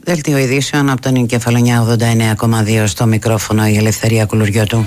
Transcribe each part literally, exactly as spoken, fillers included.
Δελτίο ειδήσεων από τον Κεφαλονιά ογδόντα εννέα κόμμα δύο, στο μικρόφωνο η Ελευθερία Κουλουριώτου.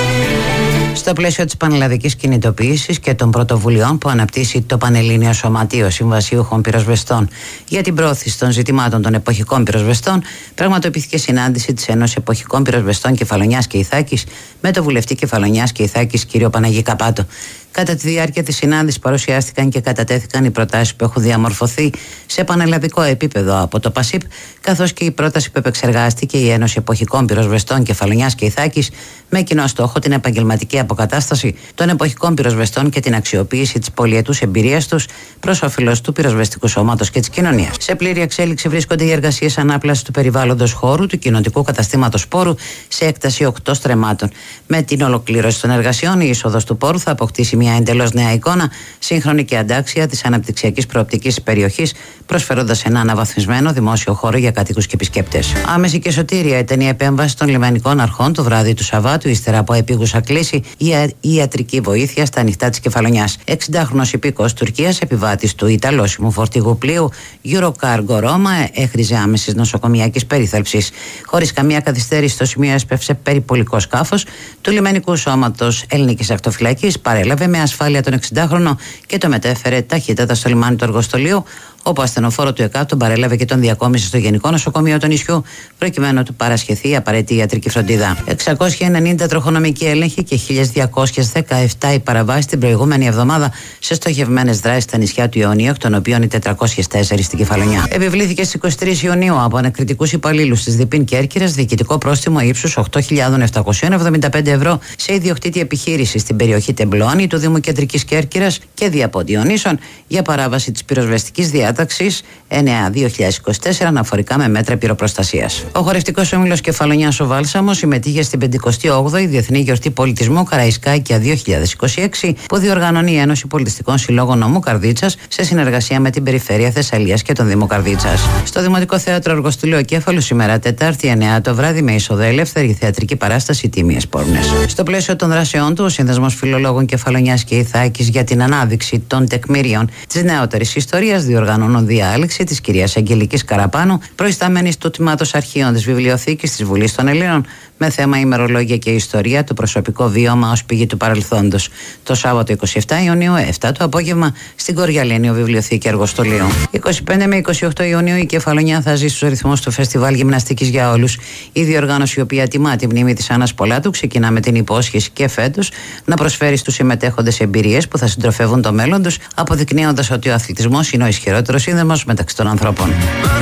Στο πλαίσιο της πανελλαδικής κινητοποίησης και των πρωτοβουλειών που αναπτύσσει το Πανελλήνιο Σωματείο Συμβασιούχων Πυροσβεστών για την πρόθεση των ζητημάτων των εποχικών πυροσβεστών, πραγματοποιήθηκε συνάντηση της Ένωσης Εποχικών Πυροσβεστών Κεφαλονιάς και Ιθάκης με το βουλευτή Κεφαλονιάς και Ιθάκης κ. Παναγί Καπάτο. Κατά τη διάρκεια της συνάντησης παρουσιάστηκαν και κατατέθηκαν οι προτάσεις που έχουν διαμορφωθεί σε πανελλαδικό επίπεδο από το ΠΑΣΥΠ, καθώς και η πρόταση που επεξεργάστηκε η Ένωση Εποχικών Πυροσβεστών Κεφαλονιάς και Ιθάκης με κοινό στόχο την επαγγελματική αποκατάσταση των εποχικών πυροσβεστών και την αξιοποίηση της πολυετούς εμπειρίας τους προς όφελος του πυροσβεστικού σώματος και της κοινωνίας. Σε πλήρη εξέλιξη βρίσκονται οι εργασίες ανάπλασης του περιβάλλοντος χώρου του κοινοτικού καταστήματος πόρου σε έκταση οκτώ στρεμμάτων. Με την ολοκλήρωση των εργασιών, η είσοδος του πόρου θα αποκτήσει μια εντελώς νέα εικόνα, σύγχρονη και αντάξια της αναπτυξιακής προοπτικής περιοχής, προσφέροντας ένα αναβαθμισμένο δημόσιο χώρο για κατοίκους και επισκέπτες. Άμεση και σωτήρια ήταν η επέμβαση των λιμενικών αρχών το βράδυ του Σαββάτου, ύστερα από επίγουσα κλήση η ιατρική βοήθεια στα ανοιχτά της Κεφαλονιάς. εξηντάχρονος υπήκοος Τουρκίας, επιβάτης του Ιταλόσιμου φορτηγού πλοίου Eurocargo Roma, έχριζε άμεσης νοσοκομιακής περίθαλψης. Χωρίς καμία καθυστέρηση, στο σημείο έσπευσε περιπολικό σκάφος του λιμενικού σώματος Ελληνικής Ακτοφυλακής, παρέλαβε με ασφάλεια τον εξηντάχρονο και το μετέφερε ταχύτατα στο λιμάνι του εργοστολίου, όπου ασθενοφόρο του ΕΚΑΠ τον παρέλαβε και τον διακόμισε στο Γενικό Νοσοκομείο του νησιού, προκειμένου να του παρασχεθεί η απαραίτητη ιατρική φροντίδα. εξακόσιοι ενενήντα τροχονομικοί έλεγχοι και χίλια διακόσιες δεκαεπτά οι παραβάσεις την προηγούμενη εβδομάδα σε στοχευμένες δράσεις στα νησιά του Ιωνίου, εκ των οποίων οι τετρακόσιες τέσσερα στην Κεφαλονιά. Επιβλήθηκε στις είκοσι τρεις Ιουνίου από ανακριτικούς υπαλλήλους της ΔΠΗΝ Κέρκυρας διοικητικό πρόστιμο ύψους οκτώ χιλιάδες επτακόσια εβδομήντα πέντε ευρώ σε ιδιοκτήτη επιχείρηση στην περιοχή Τεμπλώνη του Δήμου Κεντρικής Κέρκυρας και Διαποντιονίσων για παράβαση της πυροσβεστικής διάταξης εννέα δύο χιλιάδες είκοσι τέσσερα αναφορικά με μέτρα πυροπροστασίας. Ο χορευτικός όμιλος Κεφαλονιάς ο Βάλσαμος συμμετείχε στην πενηκοστή όγδοη Διεθνή Γιορτή Πολιτισμού Καραϊσκάκια δύο χιλιάδες είκοσι έξι που διοργανώνει η Ένωση Πολιτιστικών Συλλόγων Νομού Καρδίτσας σε συνεργασία με την Περιφέρεια Θεσσαλίας και τον Δήμο Καρδίτσας. Στο Δημοτικό Θέατρο Εργοστουλίου Κέφαλου σήμερα Τετάρτη εννέα το βράδυ με εισοδοέλευθερη θεατρική παράσταση Τίμιες Πόρνες. Στο πλαίσιο των δράσεών του, ο Σύνδεσμος Φιλολόγων Κεφαλονιάς και Ιθάκης για την ανάδειξη των τεκμηρίων της νεότερης ιστορίας διοργανώνουν διάλεξη της κυρίας Αγγελικής Καραπάνου, προϊσταμένης του Τμήματος Αρχείων της Βιβλιοθήκης της Βουλής των Ελλήνων, με θέμα ημερολόγια και ιστορία, το προσωπικό βίωμα ως πηγή του παρελθόντος. Το Σάββατο είκοσι επτά Ιουνίου, επτά το απόγευμα, στην Κοριαλένιο Βιβλιοθήκη Εργοστολίου. είκοσι πέντε με είκοσι οκτώ Ιουνίου η Κεφαλονιά θα ζει στους ρυθμούς του Φεστιβάλ Γυμναστικής για Όλους. Η διοργάνωση, η οποία τιμά τη μνήμη της Άννας Πολάτου, ξεκινά με την υπόσχεση και φέτος να προσφέρει στους συμμετέχοντες εμπειρίες που θα συντροφεύουν το μέλλον τους, αποδεικνύοντας ότι ο αθλητισμός είναι ο ισχυρότερος σύνδεσμος μεταξύ των ανθρώπων.